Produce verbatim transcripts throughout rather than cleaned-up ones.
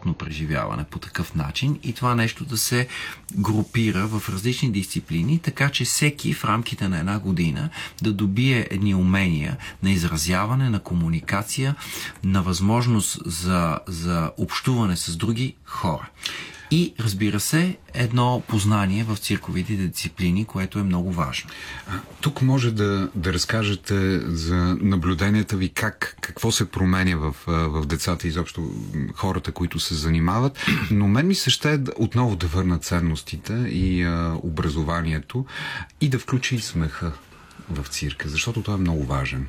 самотно преживяване по такъв начин и това нещо да се групира в различни дисциплини, така че всеки в рамките на една година да добие едни умения на изразяване, на комуникация, на възможност за, за общуване с други хора. И, разбира се, едно познание в цирковите дисциплини, което е много важно. А, тук може да, да разкажете за наблюденията ви, как, какво се променя в, в децата, изобщо хората, които се занимават, но мен ми се ще отново да върна ценностите и а, образованието и да включи и смеха в цирка, защото това е много важен.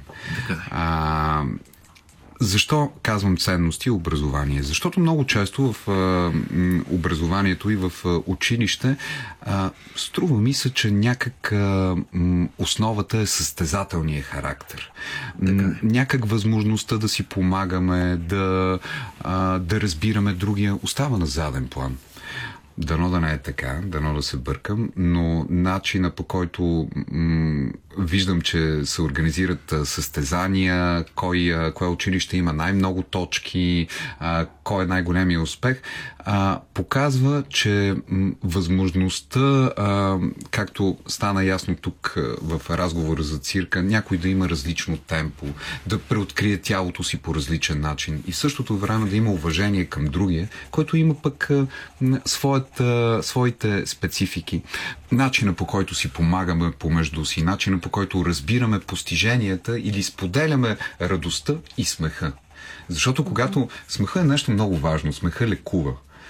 А, Защо казвам ценности и образование? Защото много често в а, образованието и в а, училище а, струва ми се, че някак а, м, основата е състезателния характер. М, някак възможността да си помагаме, да, а, да разбираме другия, остава на заден план. Дано да не е така, дано да се бъркам, но начина, по който м- виждам, че се организират а, състезания, кой, а, кое училище има най-много точки, а, кой е най-големия успех, а, показва, че м- възможността, а, както стана ясно тук а, в разговора за цирка, някой да има различно темпо, да преоткрие тялото си по различен начин и в същото време да има уважение към другия, който има пък а, своят своите специфики. Начина, по който си помагаме помежду си, начина, по който разбираме постиженията или споделяме радостта и смеха. Защото когато смеха е нещо много важно, смеха лекува.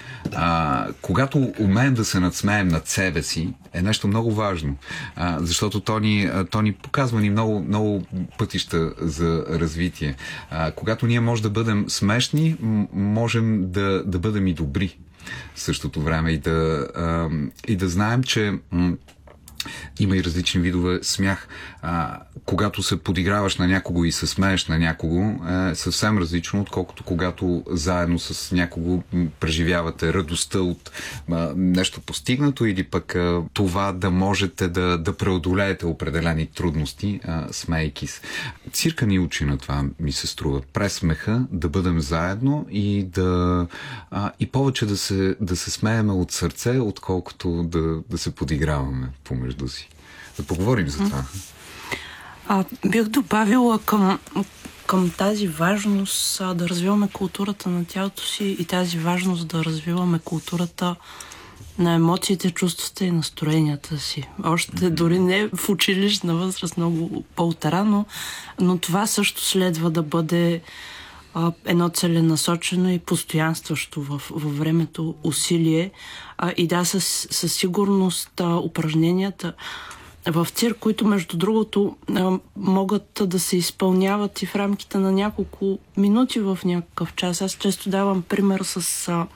А, когато умеем да се надсмеем над себе си, е нещо много важно. А, защото то ни, то ни показва ни много, много пътища за развитие. А, когато ние може да бъдем смешни, можем да, да бъдем и добри в същото време и да, а, и да знаем, че м- има и различни видове смях. А, когато се подиграваш на някого и се смееш на някого, е съвсем различно, отколкото когато заедно с някого преживявате радостта от а, нещо постигнато или пък а, това да можете да, да преодолеете определени трудности, а, смейки се. Цирка ни учи на това, ми се струва. През смеха да бъдем заедно и да а, и повече да се, да се смееме от сърце, отколкото да, да се подиграваме помежду си. Да поговорим за това. А, бих добавила към, към тази важност а, да развиваме културата на тялото си и тази важност да развиваме културата на емоциите, чувствата и настроенията си. Още дори не в училищна възраст, много по-утарано, но това също следва да бъде а, едно целенасочено и постоянстващо във, във времето усилие. А, и да, със, със сигурност а, упражненията в цирк, които между другото а, могат да се изпълняват и в рамките на няколко минути в някакъв час. Аз често давам пример с а,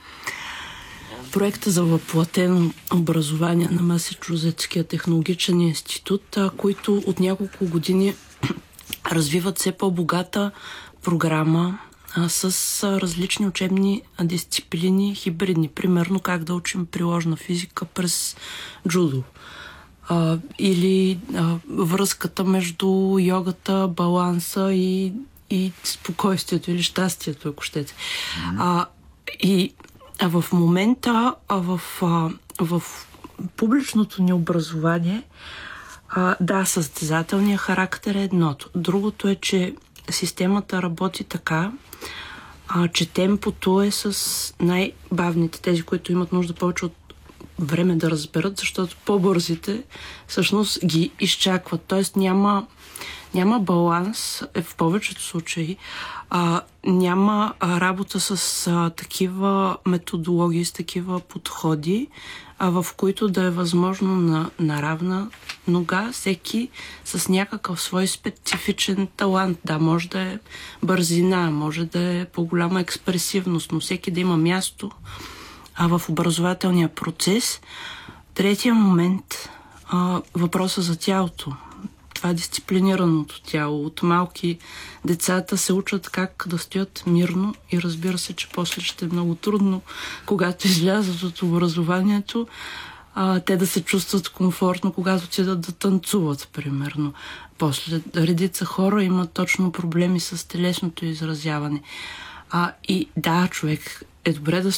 проекта за въплатено образование на Масачузетския технологичен институт, а, които от няколко години развиват все по-богата програма а, с а, различни учебни а, дисциплини, хибридни. Примерно как да учим приложна физика през джудо. А, или а, връзката между йогата, баланса и, и спокойствието или щастието, ако щете. Mm-hmm. А, и а в момента а в, а, в публичното ни образование а, да, състезателният характер е едното. Другото е, че системата работи така, а, че темпото е с най-бавните, тези, които имат нужда повече от време да разберат, защото по-бързите всъщност ги изчакват. Тоест няма, няма баланс е в повечето случаи. А, няма а, работа с а, такива методологии, с такива подходи, а, в които да е възможно на, на равна нога всеки с някакъв свой специфичен талант. Да, може да е бързина, може да е по-голяма експресивност, но всеки да има място а в образователния процес. Третия момент, а, въпроса за тялото. Това е дисциплинираното тяло. От малки децата се учат как да стоят мирно и разбира се, че после ще е много трудно, когато излязат от образованието, а, те да се чувстват комфортно, когато отидат да танцуват, примерно. После редица хора имат точно проблеми с телесното изразяване. А, и да, човек е добре да